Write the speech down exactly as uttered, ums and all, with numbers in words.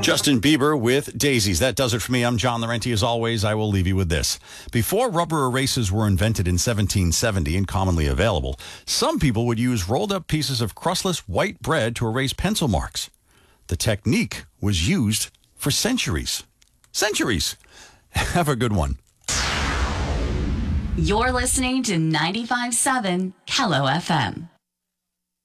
Justin Bieber with Daisies. That does it for me. I'm John Laurenti. As always, I will leave you with this. Before rubber erasers were invented in seventeen seventy and commonly available, some people would use rolled up pieces of crustless white bread to erase pencil marks. The technique was used for centuries. Centuries. Have a good one. You're listening to ninety-five point seven Kello F M.